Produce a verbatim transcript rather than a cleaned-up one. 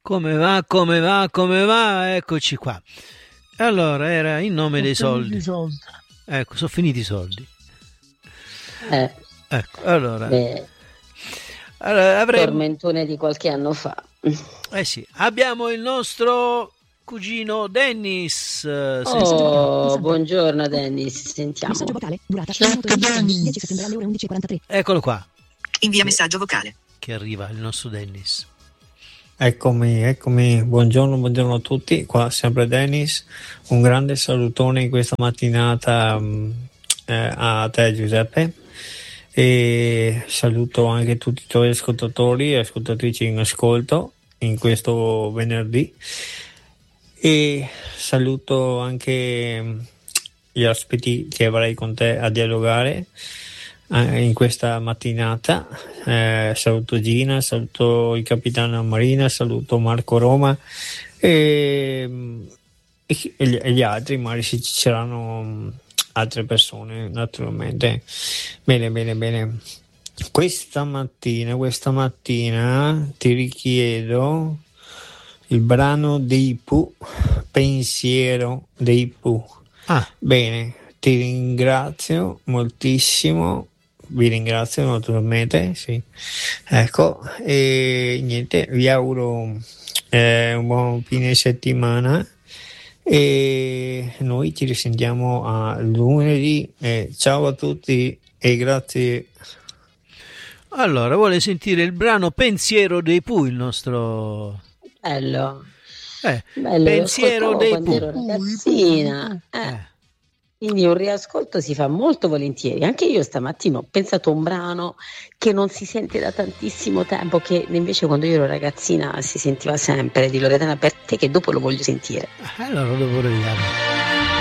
Come va, come va, come va? Eccoci qua. Allora, era in nome Sono dei soldi. finiti i soldi. Ecco, sono finiti i soldi. Eh, Ecco, allora, beh, allora avremo... tormentone di qualche anno fa. Eh sì, abbiamo il nostro cugino Dennis. eh, se- Oh, buongiorno Dennis, sentiamo. Messaggio vocale, durata Ciao, sei minuti e Dani. secondi, dieci settembre alle ore undici e quarantatré. Eccolo qua, Invia messaggio vocale. che arriva il nostro Dennis. Eccomi, eccomi, buongiorno, buongiorno a tutti, qua sempre Dennis, un grande salutone in questa mattinata mh, eh, a te Giuseppe e saluto anche tutti i tuoi ascoltatori e ascoltatrici in ascolto in questo venerdì e saluto anche mh, gli ospiti che avrei con te a dialogare eh, in questa mattinata. Eh, saluto Gina, saluto il capitano Marina, saluto Marco Roma e, e, e gli, e gli altri, magari ci saranno altre persone naturalmente. Bene, bene, bene. Questa mattina, questa mattina ti richiedo il brano dei Pooh, Pensiero dei Pooh. Ah, Bene, ti ringrazio moltissimo, vi ringrazio naturalmente, sì. Ecco, e niente, vi auguro eh, un buon fine settimana e noi ci risentiamo a lunedì. Eh, ciao a tutti e grazie. allora, vuole sentire il brano Pensiero dei Pooh, il nostro... Bello, Eh, bello, Pensiero lo ascoltavo dei quando Pooh. ero ragazzina. Eh, Eh, quindi un riascolto si fa molto volentieri. Anche io stamattina ho pensato a un brano che non si sente da tantissimo tempo, che invece quando io ero ragazzina si sentiva sempre, di Loredana Bertè, che dopo lo voglio sentire. allora dopo vediamo.